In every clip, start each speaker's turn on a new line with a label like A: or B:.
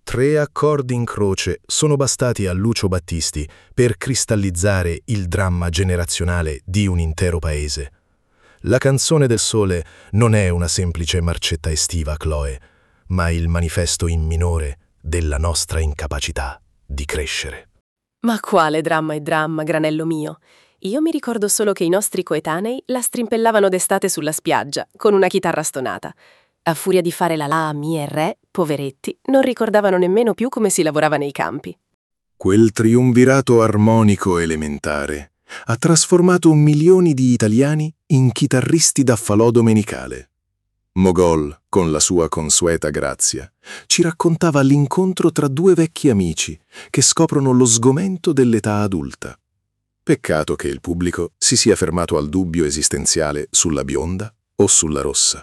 A: 3 accordi in croce sono bastati a Lucio Battisti per cristallizzare il dramma generazionale di un intero paese. La canzone del sole non è una semplice marcetta estiva, Chloe, ma il manifesto in minore della nostra incapacità di crescere.
B: Ma quale dramma e dramma, granello mio? Io mi ricordo solo che i nostri coetanei la strimpellavano d'estate sulla spiaggia, con una chitarra stonata. A furia di fare la, mi e re, poveretti, non ricordavano nemmeno più come si lavorava nei campi.
A: Quel triumvirato armonico elementare ha trasformato milioni di italiani in chitarristi da falò domenicale. Mogol, con la sua consueta grazia, ci raccontava l'incontro tra 2 vecchi amici che scoprono lo sgomento dell'età adulta. Peccato che il pubblico si sia fermato al dubbio esistenziale sulla bionda o sulla rossa.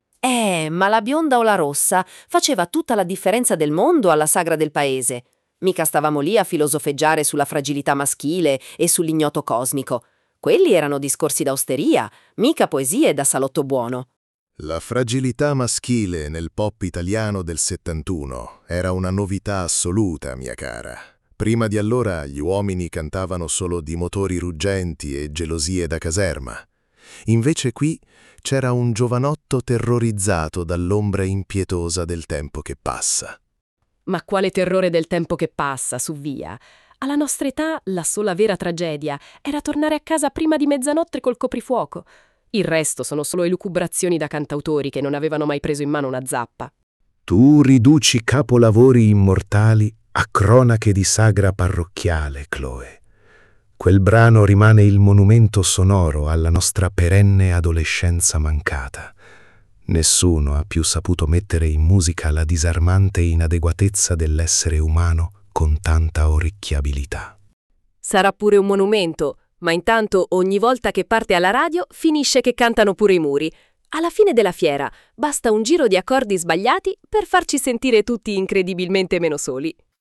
C: Ma la bionda o la rossa faceva tutta la differenza del mondo alla sagra del paese. Mica stavamo lì a filosofeggiare sulla fragilità maschile e sull'ignoto cosmico. Quelli erano discorsi d'austeria, mica poesie da salotto buono.
A: La fragilità maschile nel pop italiano del 71 era una novità assoluta, mia cara. Prima di allora gli uomini cantavano solo di motori ruggenti e gelosie da caserma. Invece qui c'era un giovanotto terrorizzato dall'ombra impietosa del tempo che passa.
B: Ma quale terrore del tempo che passa, su via? Alla nostra età la sola vera tragedia era tornare a casa prima di mezzanotte col coprifuoco. Il resto sono solo elucubrazioni da cantautori che non avevano mai preso in mano una zappa.
A: Tu riduci capolavori immortali a cronache di sagra parrocchiale, Chloe. Quel brano rimane il monumento sonoro alla nostra perenne adolescenza mancata. Nessuno ha più saputo mettere in musica la disarmante inadeguatezza dell'essere umano con tanta orecchiabilità.
B: Sarà pure un monumento, ma intanto ogni volta che parte alla radio finisce che cantano pure i muri. Alla fine della fiera basta un giro di accordi sbagliati per farci sentire tutti incredibilmente meno soli.